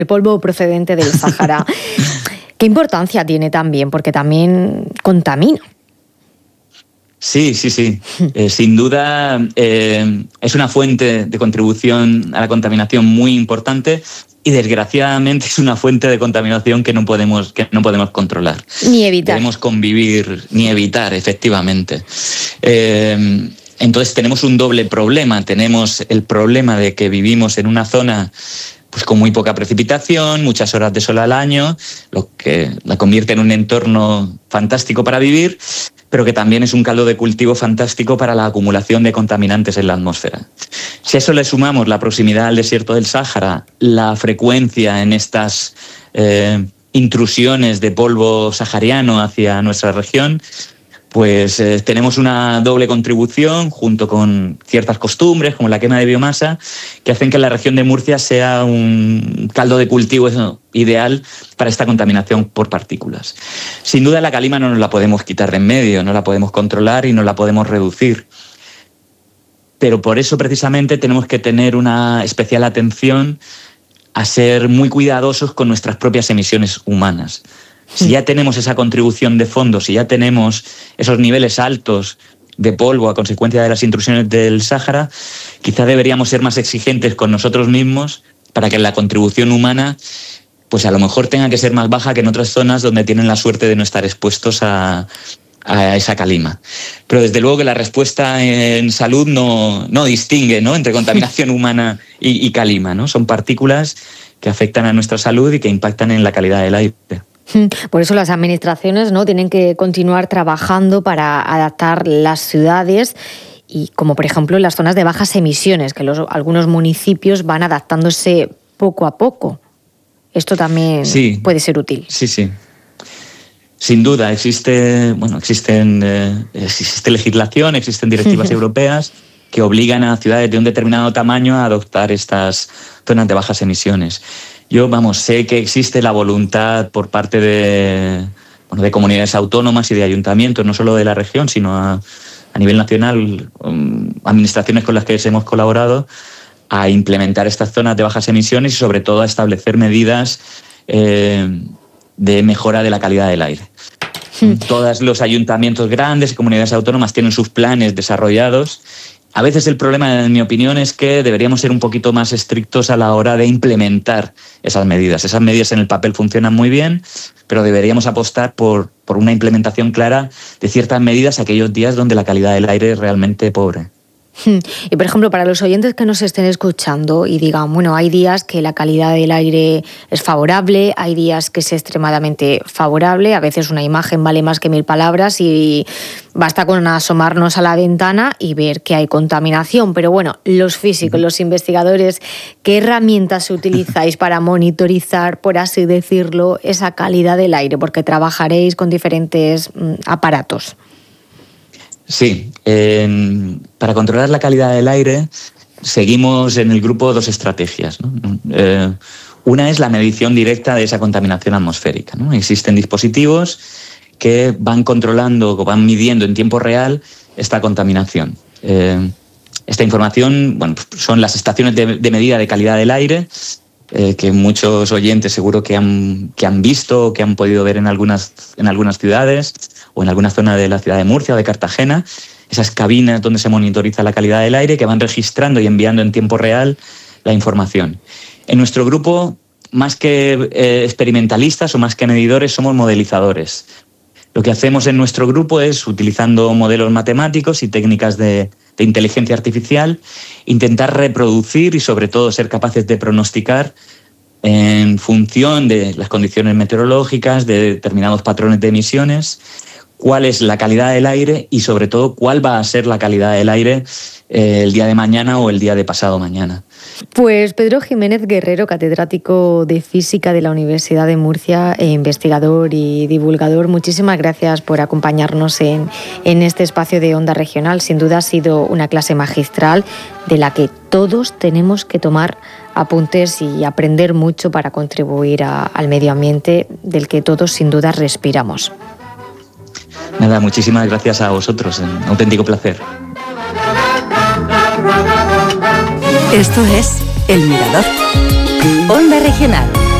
el polvo procedente del Sáhara. ¿Qué importancia tiene también? Porque también contamina. Sí. Sin duda es una fuente de contribución a la contaminación muy importante y desgraciadamente es una fuente de contaminación que no podemos controlar. Ni evitar. Debemos convivir, ni evitar, efectivamente. Entonces tenemos un doble problema. Tenemos el problema de que vivimos en una zona pues con muy poca precipitación, muchas horas de sol al año, lo que la convierte en un entorno fantástico para vivir, pero que también es un caldo de cultivo fantástico para la acumulación de contaminantes en la atmósfera. Si a eso le sumamos la proximidad al desierto del Sáhara, la frecuencia en estas intrusiones de polvo sahariano hacia nuestra región, pues tenemos una doble contribución junto con ciertas costumbres como la quema de biomasa que hacen que la región de Murcia sea un caldo de cultivo ideal para esta contaminación por partículas. Sin duda la calima no nos la podemos quitar de en medio, no la podemos controlar y no la podemos reducir. Pero por eso precisamente tenemos que tener una especial atención a ser muy cuidadosos con nuestras propias emisiones humanas. Si ya tenemos esa contribución de fondo, si ya tenemos esos niveles altos de polvo a consecuencia de las intrusiones del Sáhara, quizá deberíamos ser más exigentes con nosotros mismos para que la contribución humana pues a lo mejor tenga que ser más baja que en otras zonas donde tienen la suerte de no estar expuestos a esa calima. Pero desde luego que la respuesta en salud no distingue, ¿no?, entre contaminación humana y calima, ¿no? Son partículas que afectan a nuestra salud y que impactan en la calidad del aire. Por eso las administraciones, ¿no?, tienen que continuar trabajando para adaptar las ciudades y como por ejemplo en las zonas de bajas emisiones, que algunos municipios van adaptándose poco a poco. Esto también puede ser útil. Sí. Sin duda, existe legislación, existen directivas europeas que obligan a ciudades de un determinado tamaño a adoptar estas zonas de bajas emisiones. Yo, sé que existe la voluntad por parte de comunidades autónomas y de ayuntamientos, no solo de la región, sino a nivel nacional, administraciones con las que hemos colaborado, a implementar estas zonas de bajas emisiones y sobre todo a establecer medidas de mejora de la calidad del aire. Todos los ayuntamientos grandes y comunidades autónomas tienen sus planes desarrollados. A veces el problema, en mi opinión, es que deberíamos ser un poquito más estrictos a la hora de implementar esas medidas. Esas medidas en el papel funcionan muy bien, pero deberíamos apostar por una implementación clara de ciertas medidas aquellos días donde la calidad del aire es realmente pobre. Y por ejemplo, para los oyentes que nos estén escuchando y digan, hay días que la calidad del aire es favorable, hay días que es extremadamente favorable, a veces una imagen vale más que 1000 palabras y basta con asomarnos a la ventana y ver que hay contaminación. Pero los físicos, los investigadores, ¿qué herramientas utilizáis para monitorizar, por así decirlo, esa calidad del aire? Porque trabajaréis con diferentes aparatos. Sí, para controlar la calidad del aire seguimos en el grupo 2 estrategias, ¿no? Una es la medición directa de esa contaminación atmosférica, ¿no? Existen dispositivos que van controlando o van midiendo en tiempo real esta contaminación. Esta información son las estaciones de medida de calidad del aire, que muchos oyentes seguro que han visto o que han podido ver en algunas ciudades o en alguna zona de la ciudad de Murcia o de Cartagena, esas cabinas donde se monitoriza la calidad del aire que van registrando y enviando en tiempo real la información. En nuestro grupo, más que experimentalistas o más que medidores, somos modelizadores. Lo que hacemos en nuestro grupo es, utilizando modelos matemáticos y técnicas de inteligencia artificial, intentar reproducir y sobre todo ser capaces de pronosticar en función de las condiciones meteorológicas, de determinados patrones de emisiones, cuál es la calidad del aire y sobre todo cuál va a ser la calidad del aire el día de mañana o el día de pasado mañana. Pues Pedro Jiménez Guerrero, catedrático de Física de la Universidad de Murcia, investigador y divulgador, muchísimas gracias por acompañarnos en este espacio de Onda Regional. Sin duda ha sido una clase magistral de la que todos tenemos que tomar apuntes y aprender mucho para contribuir al medio ambiente del que todos sin duda respiramos. Nada, muchísimas gracias a vosotros, un auténtico placer. Esto es El Mirador. Onda Regional.